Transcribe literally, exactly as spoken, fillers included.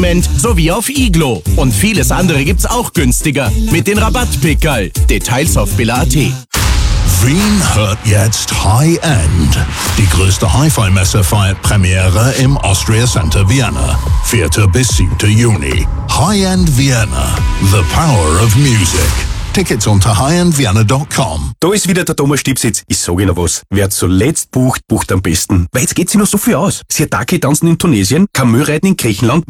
sowie auf Iglo. Und vieles andere gibt's auch günstiger. Mit den Rabattpickerl. Details auf billa punkt at. Wien hört jetzt High End. Die größte Hi-Fi-Messe feiert Premiere im Austria Center Vienna. vierter bis siebter Juni. High End Vienna. The Power of Music. Tickets unter high end vienna dot com. Da ist wieder der Thomas Stipsitz. Ich sage Ihnen was. Wer zuletzt bucht, bucht am besten. Weil jetzt geht sich noch so viel aus. Sirtaki tanzen in Tunesien, Kamel reiten in Griechenland,